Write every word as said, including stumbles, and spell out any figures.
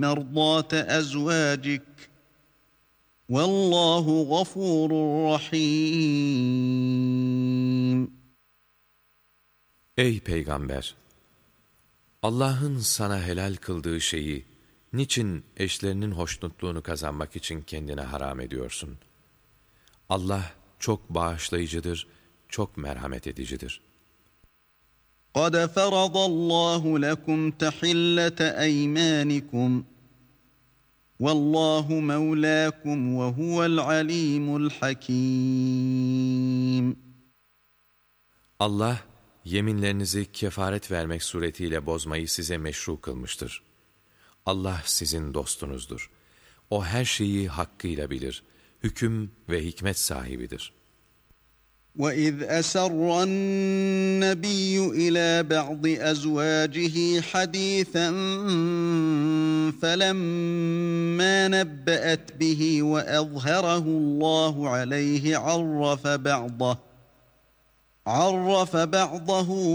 مرضات أزواجك والله غفور رحيم. Ey Peygamber! Allah'ın sana helal kıldığı şeyi niçin eşlerinin hoşnutluğunu kazanmak için kendine haram ediyorsun? Allah çok bağışlayıcıdır, çok merhamet edicidir. قَدْ فَرَضَ اللّٰهُ لَكُمْ تَحِلَّةَ أَيْمَانِكُمْ وَاللّٰهُ مَوْلَاكُمْ وَهُوَ الْعَلِيمُ الْحَكِيمُ. Allah, yeminlerinizi kefaret vermek suretiyle bozmayı size meşru kılmıştır. Allah sizin dostunuzdur. O her şeyi hakkıyla bilir, hüküm ve hikmet sahibidir. وَإِذْ أَسَرَّ النَّبِيُّ إِلَى بَعْضِ أَزْوَاجِهِ حَدِيثًا فَلَمَّا نَبَّأَتْ بِهِ وَأَظْهَرَهُ اللَّهُ عَلَيْهِ عَرَّفَ بَعْضَهُ عَرَّفَ بَعْضَهُ